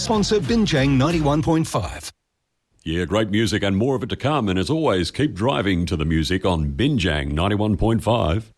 sponsor Binjang 91.5. Yeah, great music and more of it to come. And as always, keep driving to the music on Binjang 91.5.